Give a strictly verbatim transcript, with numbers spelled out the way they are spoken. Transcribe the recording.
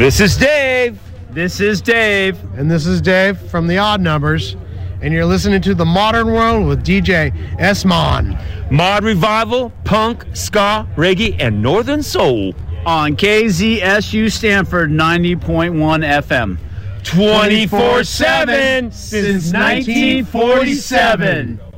This is Dave. This is Dave. And this is Dave from The Odd Numbers. And you're listening to The Modern World with D J S-Mon. Mod Revival, punk, ska, reggae, and northern soul. On K Z S U Stanford ninety point one F M. twenty-four seven since nineteen forty-seven.